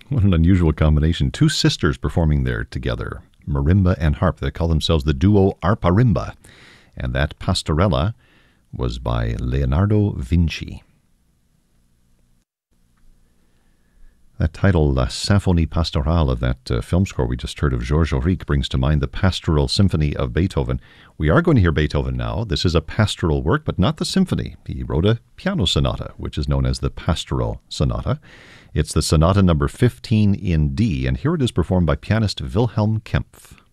What an unusual combination. Two sisters performing there together, marimba and harp. They call themselves the duo Arparimba. And that Pastorella was by Leonardo Vinci. That title, La Symphonie Pastorale, of that film score we just heard of Georges Auric, brings to mind the Pastoral Symphony of Beethoven. We are going to hear Beethoven now. This is a pastoral work, but not the symphony. He wrote a piano sonata, which is known as the Pastoral Sonata. It's the sonata number 15 in D, and here it is performed by pianist Wilhelm Kempff.